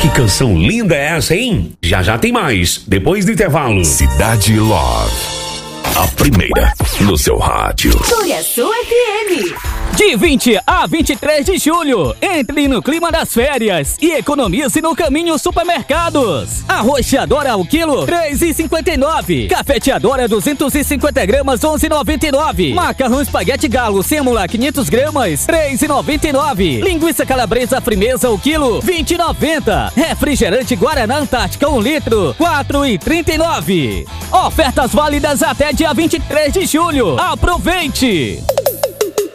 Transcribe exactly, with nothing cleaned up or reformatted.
Que canção linda é essa, hein? Já já tem mais, depois do intervalo. Cidade Love, a primeira no seu rádio. Turiaçu F M. De vinte a vinte e três de julho, entre no clima das férias e economize no Caminho Supermercados. Arroz Teadora ao quilo, três reais e cinquenta e nove. Café Teadora duzentos e cinquenta gramas, onze reais e noventa e nove. Macarrão Espaguete Galo, sêmula, quinhentas gramas, três reais e noventa e nove. Linguiça Calabresa Frimeza ao quilo, vinte reais e noventa. Refrigerante Guaraná Antártica um litro, quatro reais e trinta e nove. Ofertas válidas até dia vinte e três de julho. Aproveite!